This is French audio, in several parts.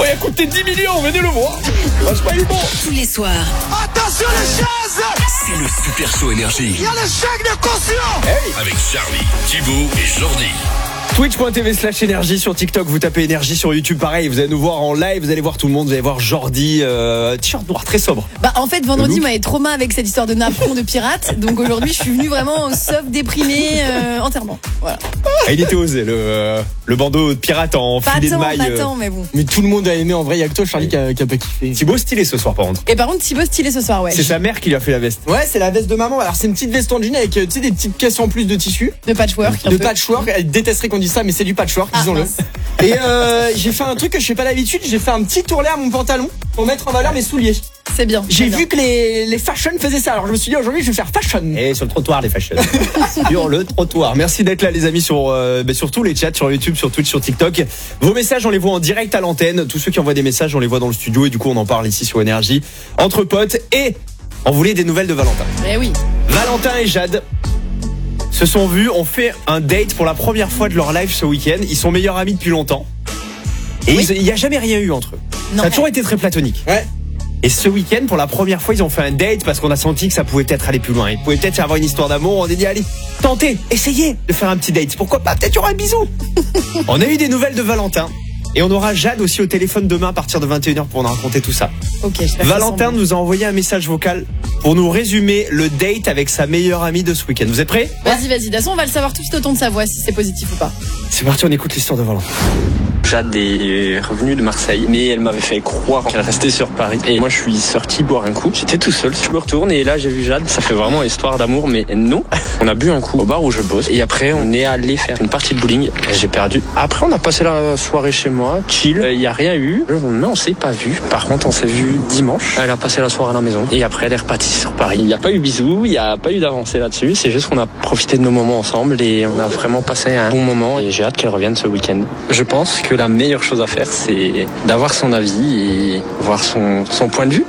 il a coûté 10 millions, venez le voir. Franchement, il est bon. Tous les soirs. Attention les chaises. C'est le Super Show Énergie. Il y a le chèque de caution. Hey. Avec Charlie, Thibaut et Jordi. Twitch.tv/énergie sur TikTok, vous tapez énergie sur YouTube, pareil, vous allez nous voir en live, vous allez voir tout le monde, vous allez voir Jordi, t-shirt noir très sobre. Bah en fait vendredi m'avait trop mal avec cette histoire de napperon de pirate, donc aujourd'hui je suis venu vraiment sauf déprimé entièrement. Voilà. Ah, il était osé le bandeau de pirate en filet de maille. Pas tant, mais bon. Mais tout le monde a aimé en vrai, il y a que toi Charlie qui a pas kiffé. Thibaut stylé ce soir par contre. Et par contre Thibaut stylé ce soir, ouais. C'est sa mère qui lui a fait la veste. Ouais, c'est la veste de maman. Alors c'est une petite veste en jean avec tu sais des petites caisses en plus de tissu. De patchwork. De patchwork. Elle détesterait qu'on dise ça, mais c'est du patchwork, disons-le. Mince. Et j'ai fait un truc que je fais pas d'habitude. J'ai fait un petit tourlet à mon pantalon pour mettre en valeur mes souliers. C'est bien. J'ai c'est vu que les fashion faisaient ça. Alors je me suis dit aujourd'hui je vais faire fashion. Et sur le trottoir les fashion. Sur le trottoir. Merci d'être là les amis sur tous les chats, sur YouTube, sur Twitch, sur TikTok. Vos messages on les voit en direct à l'antenne. Tous ceux qui envoient des messages on les voit dans le studio et du coup on en parle ici sur Énergie entre potes. Et on voulait des nouvelles de Valentin. bien. Eh oui. Valentin et Jade se sont vus, ont fait un date pour la première fois de leur live ce week-end. Ils sont meilleurs amis depuis longtemps. Et Oui. il n'y a jamais rien eu entre eux. Non. Ça a toujours été très platonique. Ouais. Et ce week-end, pour la première fois, ils ont fait un date parce qu'on a senti que ça pouvait peut-être aller plus loin. Il pouvait peut-être y avoir une histoire d'amour. On a dit, allez, tentez, essayez de faire un petit date. Pourquoi pas? Peut-être y aura un bisou. On a eu des nouvelles de Valentin. Et on aura Jade aussi au téléphone demain à partir de 21h pour nous raconter tout ça. Ok. Je fais Valentin semblant. nous a envoyé un message vocal pour nous résumer le date avec sa meilleure amie de ce week-end. Vous êtes prêts? Vas-y. De toute façon on va le savoir tout de suite au ton de sa voix si c'est positif ou pas. C'est parti, on écoute l'histoire de Valentin. Jade est revenue de Marseille, mais elle m'avait fait croire qu'elle restait sur Paris. Et moi, je suis sorti boire un coup. J'étais tout seul. Je me retourne et là, j'ai vu Jade. Ça fait vraiment histoire d'amour, mais non. On a bu un coup au bar où je bosse. Et après, on est allé faire une partie de bowling. J'ai perdu. Après, on a passé la soirée chez moi, chill. Il y a rien eu. Non, on s'est pas vu. Par contre, on s'est vu dimanche. Elle a passé la soirée à la maison. Et après, elle est repartie sur Paris. Il n'y a pas eu bisous. Il n'y a pas eu d'avancée là-dessus. C'est juste qu'on a profité de nos moments ensemble et on a vraiment passé un bon moment. Et j'ai hâte qu'elle revienne ce week-end. Je pense que la meilleure chose à faire, c'est d'avoir son avis et voir son point de vue.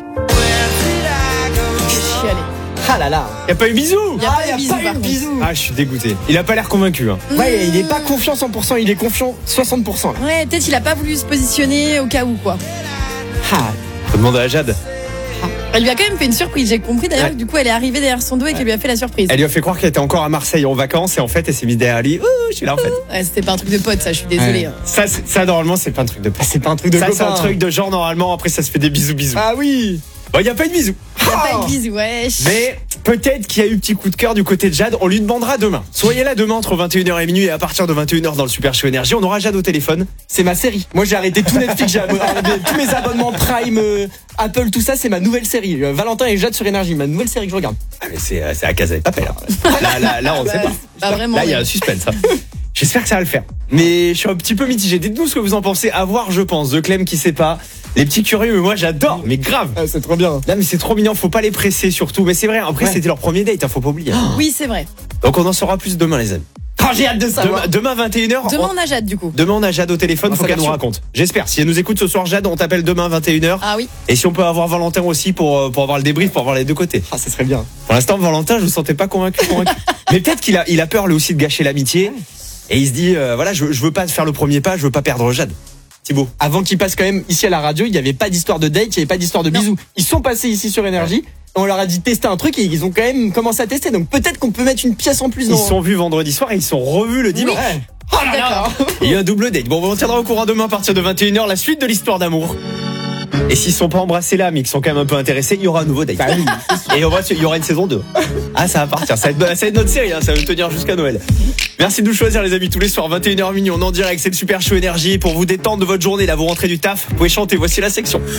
Je suis allée. Ah là là. Y a pas eu bisou? Il y a pas eu bisous, par contre. Ah, je suis dégoûté. Il a pas l'air convaincu. Hein. Ouais, il est pas confiant 100%, il est confiant 60%. Là. Ouais, peut-être il a pas voulu se positionner au cas où quoi. Ah. Faut demander à Jade. Elle lui a quand même fait une surprise, j'ai compris d'ailleurs. Ouais. Du coup elle est arrivée derrière son dos et qu'elle lui a fait la surprise. Elle lui a fait croire qu'elle était encore à Marseille en vacances et en fait, elle s'est mise derrière lui. Ouh, je suis là en fait. Ouais, c'était pas un truc de pote ça, je suis désolée. Ouais. hein. Ça normalement, c'est pas un truc de C'est pas un truc de ça, copain. c'est un truc de genre, normalement, après, ça se fait des bisous. Ah oui. Bon, y a pas eu de bisous. Il y a pas eu de bisous, wesh. Mais peut-être qu'il y a eu petit coup de cœur du côté de Jade. On lui demandera demain. Soyez là demain entre 21h et minuit et à partir de 21h dans le Super Show Énergie. On aura Jade au téléphone. C'est ma série. Moi j'ai arrêté tout Netflix, j'ai arrêté tous mes abonnements Prime, Apple, tout ça, c'est ma nouvelle série. Valentin et Jade sur Énergie, ma nouvelle série que je regarde. Ah, mais c'est à Casa de Papel. Là, on ne sait pas. Pas vraiment. Là, il y a mais- un suspense. Hein. J'espère que ça va le faire. Mais je suis un petit peu mitigé. Dites-nous ce que vous en pensez. À voir, je pense. De Clem qui sait pas. Les petits curieux, mais moi j'adore. Mais grave. Ah, c'est trop bien. Là, mais c'est trop mignon. Faut pas les presser surtout. Mais c'est vrai. Après, Ouais. c'était leur premier date. Hein, faut pas oublier. Oui, c'est vrai. Donc, on en saura plus demain, les amis. Ah, j'ai hâte de savoir. Demain 21h. Demain on a Jade du coup. Demain, on a Jade au téléphone, Ah, faut ça qu'elle nous l'air raconte. J'espère. Si elle nous écoute ce soir, Jade, on t'appelle demain 21h. Ah oui. Et si on peut avoir Valentin aussi pour avoir le débrief, pour avoir les deux côtés. Ah, ça serait bien. Pour l'instant, Valentin, je vous sentais pas convaincu. Mais peut-être qu'il a peur lui aussi de gâcher l'amitié. Et il se dit, voilà, je veux pas faire le premier pas, je veux pas perdre Jade. Thibaut. Avant qu'ils passent quand même ici à la radio, il n'y avait pas d'histoire de date, il n'y avait pas d'histoire de bisous. Ils sont passés ici sur Énergie. On leur a dit tester un truc et ils ont quand même commencé à tester. Donc peut-être qu'on peut mettre une pièce en plus Ils dans. se sont vus vendredi soir et ils se sont revus le dimanche. Ouais. Oh là là. Il y a eu un double date. Bon, on tiendra au courant demain à partir de 21h la suite de l'histoire d'amour. Et s'ils sont pas embrassés là, mais qu'ils sont quand même un peu intéressés, il y aura un nouveau date. Bah oui. Et il y aura une saison 2. Ah, ça va partir. Ça va être notre série, hein. Ça va tenir jusqu'à Noël. Merci de nous choisir, les amis, tous les soirs, 21h minuit. On est en direct, c'est le Super Show Énergie. Pour vous détendre de votre journée, là, vous rentrez du taf, vous pouvez chanter. Voici la section.